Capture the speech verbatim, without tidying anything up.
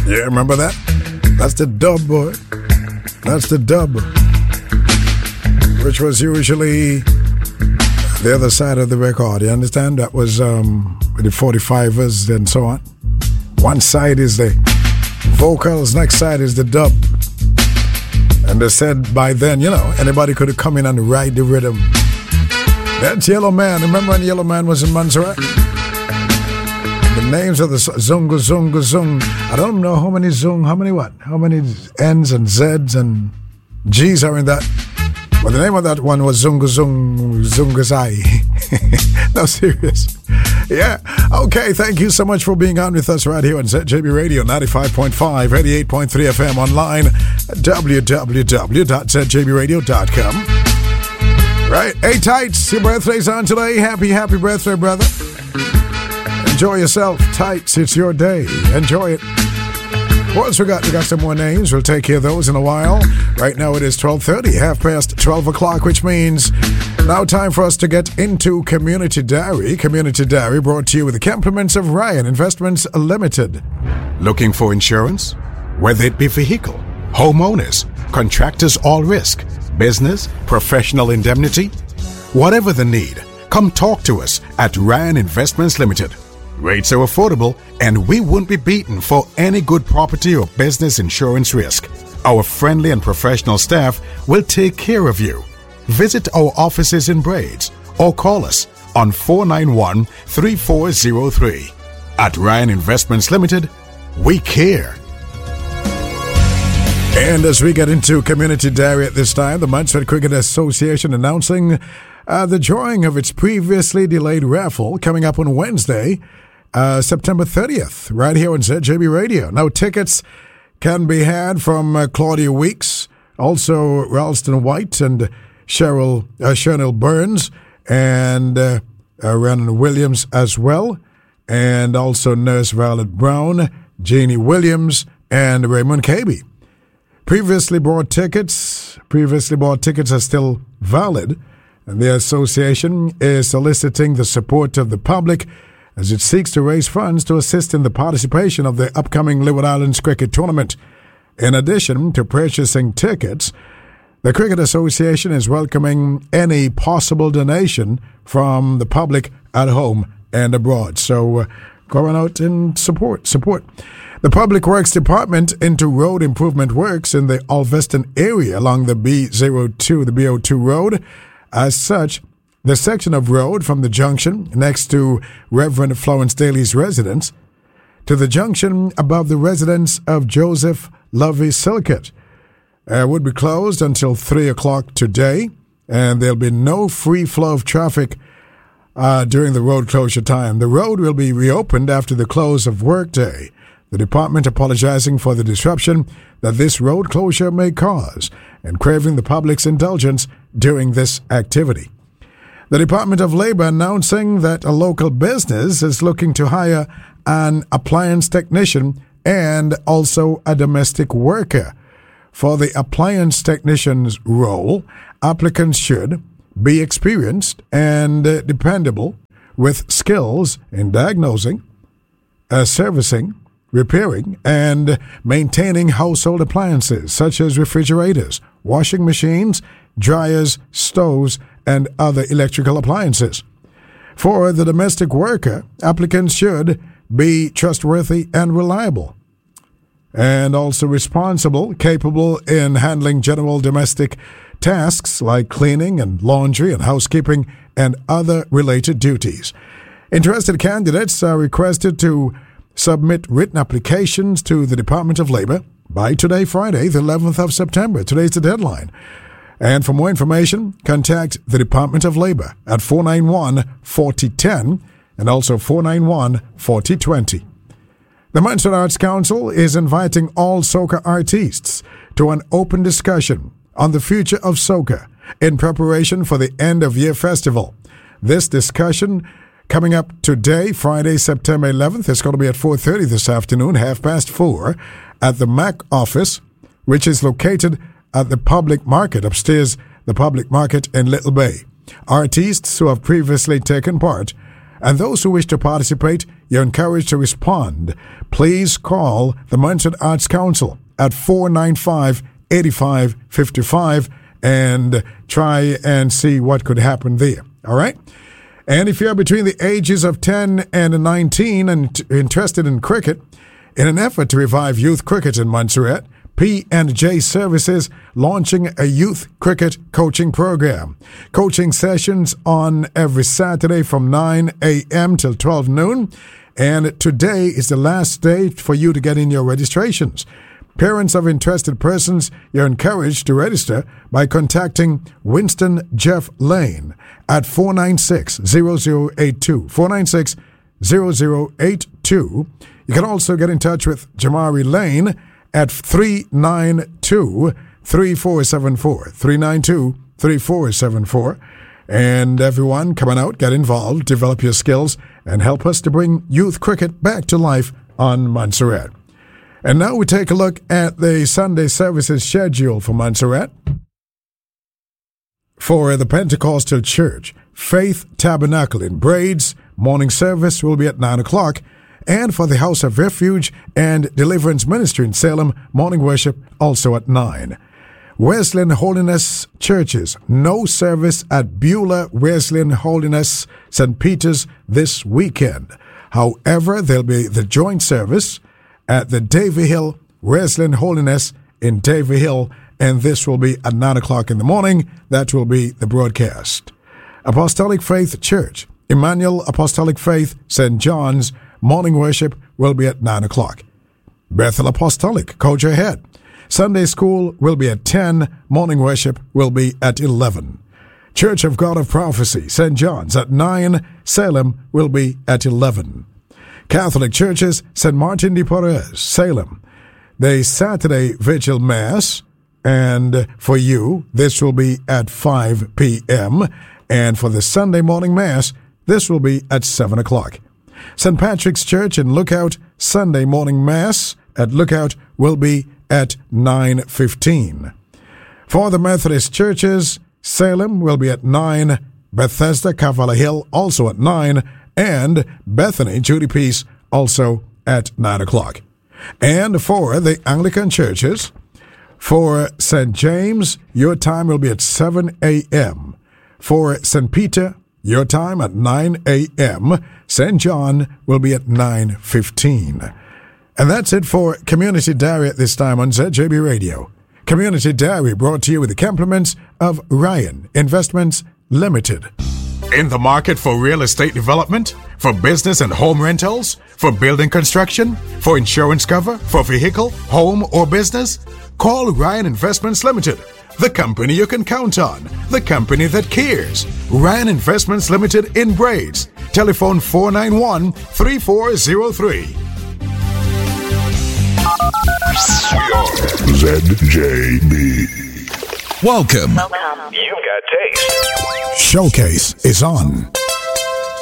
Yeah, remember that? That's the dub, boy. That's the dub. Which was usually the other side of the record. You understand? That was um, the forty-fivers and so on. One side is the vocals, next side is the dub. And they said by then, you know, anybody could have come in and ride the rhythm. That's Yellow Man. Remember when Yellow Man was in Montserrat? The names of the Zunga Zunga Zung. I don't know how many Zung, how many what? How many N's and Z's and G's are in that? But the name of that one was Zunga Zung Zungazai. No, serious. Yeah. Okay, thank you so much for being on with us right here on Z J B Radio ninety-five point five, eighty-eight point three F M online at w w w dot z j b radio dot com. Right. Hey, Tights, your birthday's on today. Happy, happy birthday, brother. Enjoy yourself, Tights. It's your day. Enjoy it. Once we got we got some more names, we'll take care of those in a while. Right now it is twelve thirty, half past twelve o'clock, which means now time for us to get into Community Diary. Community Diary brought to you with the compliments of Ryan Investments Limited. Looking for insurance? Whether it be vehicle, homeowners, contractors all risk, business, professional indemnity, whatever the need, come talk to us at Ryan Investments Limited. Rates are affordable, and we won't be beaten for any good property or business insurance risk. Our friendly and professional staff will take care of you. Visit our offices in Braids or call us on four nine one, three four zero three. At Ryan Investments Limited, we care. And as we get into Community Diary at this time, the Montserrat Cricket Association announcing uh, the drawing of its previously delayed raffle coming up on Wednesday, Uh, September thirtieth, right here on Z J B Radio. Now, tickets can be had from uh, Claudia Weeks, also Ralston White and Cheryl uh, Cheryl Burns, and uh, uh, Rhiannon Williams as well, and also Nurse Violet Brown, Jeannie Williams, and Raymond Caby. Previously bought tickets, previously bought tickets are still valid, and the association is soliciting the support of the public as it seeks to raise funds to assist in the participation of the upcoming Leeward Islands Cricket Tournament. In addition to purchasing tickets, the Cricket Association is welcoming any possible donation from the public at home and abroad. So uh, go on out and support, support. The Public Works Department into road improvement works in the Alveston area along the B zero two, the B O two road. As such, the section of road from the junction next to Reverend Florence Daly's residence to the junction above the residence of Joseph Lovey Silkett uh, would be closed until three o'clock today, and there'll be no free flow of traffic uh, during the road closure time. The road will be reopened after the close of workday. The department apologizing for the disruption that this road closure may cause and craving the public's indulgence during this activity. The Department of Labor announcing that a local business is looking to hire an appliance technician and also a domestic worker. For the appliance technician's role, applicants should be experienced and dependable with skills in diagnosing, uh, servicing, repairing, and maintaining household appliances such as refrigerators, washing machines, dryers, stoves, and other electrical appliances. For the domestic worker, applicants should be trustworthy and reliable, and also responsible, capable in handling general domestic tasks like cleaning and laundry and housekeeping and other related duties. Interested candidates are requested to submit written applications to the Department of Labor by today, Friday, the eleventh of September. Today's the deadline. And for more information, contact the Department of Labor at four nine one, four oh one oh and also four nine one, four oh two oh. The Montserrat Arts Council is inviting all soca artists to an open discussion on the future of soca in preparation for the end-of-year festival. This discussion coming up today, Friday, September eleventh. It's going to be at four thirty this afternoon, half past four, at the M A C office, which is located at the Public Market, upstairs the Public Market in Little Bay. Artists who have previously taken part and those who wish to participate you're encouraged to respond. Please call the Montserrat Arts Council at four nine five, eight five five five and try and see what could happen there. All right? And if you're between the ages of ten and nineteen and t- interested in cricket, in an effort to revive youth cricket in Montserrat, P and J Services launching a youth cricket coaching program. Coaching sessions on every Saturday from nine a.m. till twelve noon. And today is the last day for you to get in your registrations. Parents of interested persons, you're encouraged to register by contacting Winston Jeff Lane at four nine six, zero zero eight two. four nine six, zero zero eight two. You can also get in touch with Jamari Lane at three nine two, three four seven four. three nine two, three four seven four. And everyone, come on out, get involved, develop your skills, and help us to bring youth cricket back to life on Montserrat. And now we take a look at the Sunday services schedule for Montserrat. For the Pentecostal Church, Faith Tabernacle in Braids, morning service will be at nine o'clock. And for the House of Refuge and Deliverance Ministry in Salem, morning worship also at nine. Wesleyan Holiness Churches, no service at Beulah Wesleyan Holiness Saint Peter's this weekend. However, there'll be the joint service at the Davie Hill Wesleyan Holiness in Davie Hill, and this will be at nine o'clock in the morning. That will be the broadcast. Apostolic Faith Church, Emmanuel Apostolic Faith, Saint John's, morning worship will be at nine o'clock. Bethel Apostolic, Culture Head. Sunday school will be at ten. Morning worship will be at eleven. Church of God of Prophecy, Saint John's at nine. Salem will be at eleven. Catholic Churches, Saint Martin de Porres, Salem. The Saturday Vigil Mass, and for you, this will be at five p.m. And for the Sunday morning Mass, this will be at seven o'clock. Saint Patrick's Church in Lookout, Sunday morning Mass at Lookout will be at nine fifteen. For the Methodist churches, Salem will be at nine, Bethesda, Cavala Hill also at nine, and Bethany, Judy Peace also at nine o'clock. And for the Anglican churches, for Saint James, your time will be at seven a.m. For Saint Peter, your time at nine a.m. Saint John will be at nine fifteen. And that's it for Community Diary at this time on Z J B Radio. Community Diary brought to you with the compliments of Ryan Investments Limited. In the market for real estate development, for business and home rentals, for building construction, for insurance cover, for vehicle, home, or business, call Ryan Investments Limited. The company you can count on. The company that cares. Ryan Investments Limited in Braids. Telephone four nine one, three four zero three. Z J B. Welcome. Welcome. You've got taste. Showcase is on.